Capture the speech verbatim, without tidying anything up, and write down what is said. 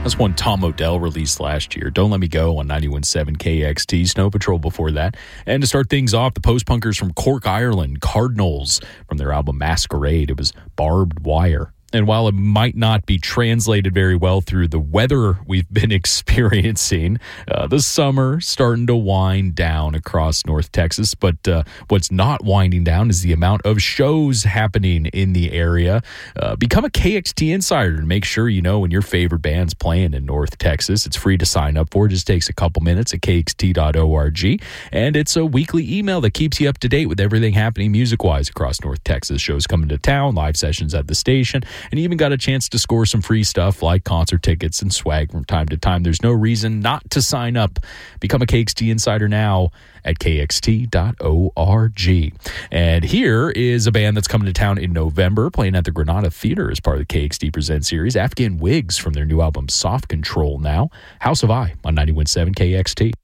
That's one Tom Odell released last year. Don't Let Me Go on ninety-one point seven K X T. Snow Patrol before that. And to start things off, the post-punkers from Cork, Ireland, Cardinals, from their album Masquerade. It was Barbed Wire. And while it might not be translated very well through the weather we've been experiencing, uh, the summer starting to wind down across North Texas. But uh, what's not winding down is the amount of shows happening in the area. Uh, become a K X T Insider and make sure you know when your favorite band's playing in North Texas. It's free to sign up for. It just takes a couple minutes at K X T dot org. And it's a weekly email that keeps you up to date with everything happening music-wise across North Texas. Shows coming to town, live sessions at the station, and even got a chance to score some free stuff like concert tickets and swag from time to time. There's no reason not to sign up. Become a K X T Insider now at K X T dot org. And here is a band that's coming to town in November, playing at the Granada Theater as part of the K X T Present series. Afghan Wigs from their new album Soft Control now. House of I on ninety-one point seven K X T.